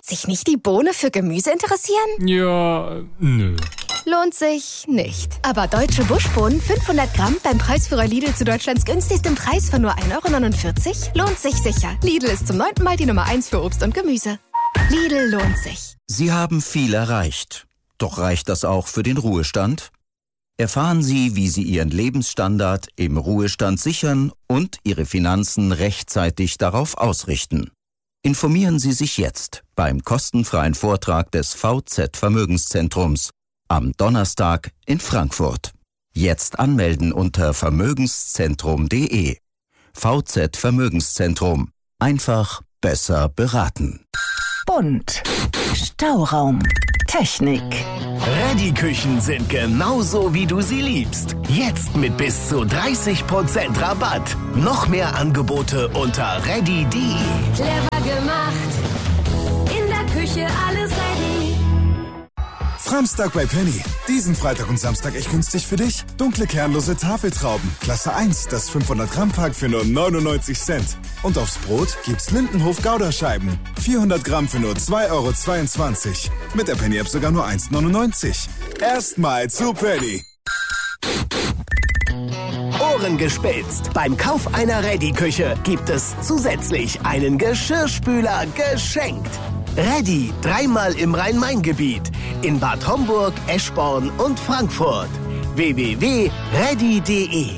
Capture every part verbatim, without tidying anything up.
sich nicht die Bohne für Gemüse interessieren? Ja, nö. Lohnt sich nicht. Aber deutsche Buschbohnen fünfhundert Gramm beim Preisführer Lidl zu Deutschlands günstigstem Preis von nur ein Euro neunundvierzig lohnt sich sicher. Lidl ist zum neunten Mal die Nummer eins für Obst und Gemüse. Lidl lohnt sich. Sie haben viel erreicht. Doch reicht das auch für den Ruhestand? Erfahren Sie, wie Sie Ihren Lebensstandard im Ruhestand sichern und Ihre Finanzen rechtzeitig darauf ausrichten. Informieren Sie sich jetzt beim kostenfreien Vortrag des V Z Vermögenszentrums am Donnerstag in Frankfurt. Jetzt anmelden unter vermögenszentrum punkt de. V Z Vermögenszentrum. Einfach besser beraten. Bunt. Stauraum. Technik. Reddy-Küchen sind genauso, wie du sie liebst. Jetzt mit bis zu dreißig Prozent Rabatt. Noch mehr Angebote unter reddy punkt de. Clever gemacht. In der Küche alles ready. Samstag bei Penny. Diesen Freitag und Samstag echt günstig für dich. Dunkle kernlose Tafeltrauben. Klasse eins, das fünfhundert Gramm Pack für nur neunundneunzig Cent. Und aufs Brot gibt's Lindenhof Gouda-Scheiben. vierhundert Gramm für nur zwei Euro zweiundzwanzig. Mit der Penny-App sogar nur eins neunundneunzig. Erstmal zu Penny. Ohren gespitzt. Beim Kauf einer Reddy-Küche gibt es zusätzlich einen Geschirrspüler geschenkt. Reddy, dreimal im Rhein-Main-Gebiet. In Bad Homburg, Eschborn und Frankfurt. w w w punkt reddy punkt de.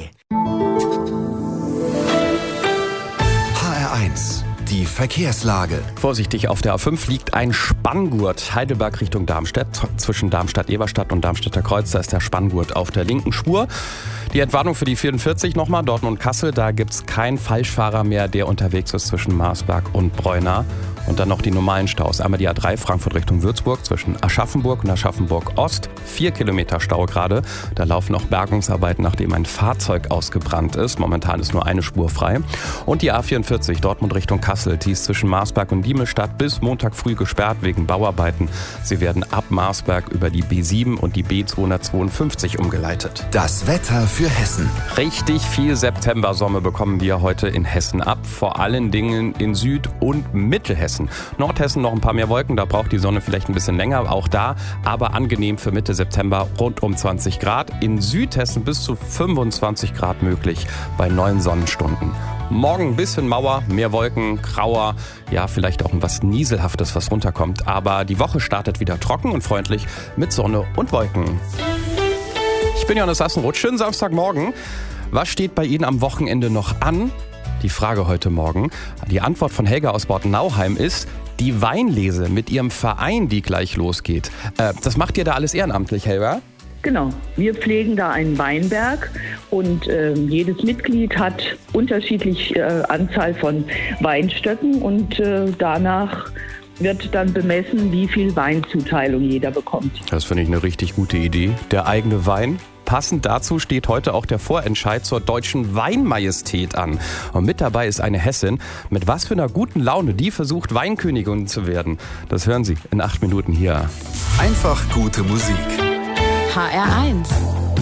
H R eins. Die Verkehrslage. Vorsichtig, auf der A fünf liegt ein Spanngurt. Heidelberg Richtung Darmstadt. Zwischen Darmstadt-Eberstadt und Darmstädter Kreuz, da ist der Spanngurt auf der linken Spur. Die Entwarnung für die vierundvierzig nochmal, Dortmund-Kassel. Da gibt es keinen Falschfahrer mehr, der unterwegs ist zwischen Marsberg und Breuna. Und dann noch die normalen Staus. Einmal die A drei Frankfurt Richtung Würzburg zwischen Aschaffenburg und Aschaffenburg-Ost. Vier Kilometer Stau gerade. Da laufen noch Bergungsarbeiten, nachdem ein Fahrzeug ausgebrannt ist. Momentan ist nur eine Spur frei. Und die A vierundvierzig Dortmund Richtung Kassel. Die ist zwischen Marsberg und Diemelstadt bis Montag früh gesperrt wegen Bauarbeiten. Sie werden ab Marsberg über die B sieben und die B zweihundertzweiundfünfzig umgeleitet. Das Wetter für Hessen. Richtig viel Septembersonne bekommen wir heute in Hessen ab. Vor allen Dingen in Süd- und Mittelhessen. Nordhessen noch ein paar mehr Wolken, da braucht die Sonne vielleicht ein bisschen länger, auch da, aber angenehm für Mitte September rund um zwanzig Grad. In Südhessen bis zu fünfundzwanzig Grad möglich bei neun Sonnenstunden. Morgen ein bisschen Mauer, mehr Wolken, grauer, ja vielleicht auch was Nieselhaftes, was runterkommt. Aber die Woche startet wieder trocken und freundlich mit Sonne und Wolken. Ich bin Johannes Assenroth, schönen Samstagmorgen. Was steht bei Ihnen am Wochenende noch an? Die Frage heute Morgen. Die Antwort von Helga aus Bortenauheim ist die Weinlese mit ihrem Verein, die gleich losgeht. Äh, das macht ihr da alles ehrenamtlich, Helga? Genau. Wir pflegen da einen Weinberg und äh, jedes Mitglied hat unterschiedlich äh, Anzahl von Weinstöcken und äh, danach wird dann bemessen, wie viel Weinzuteilung jeder bekommt. Das finde ich eine richtig gute Idee. Der eigene Wein. Passend dazu steht heute auch der Vorentscheid zur Deutschen Weinmajestät an. Und mit dabei ist eine Hessin. Mit was für einer guten Laune die versucht, Weinkönigin zu werden. Das hören Sie in acht Minuten hier. Einfach gute Musik. H R eins.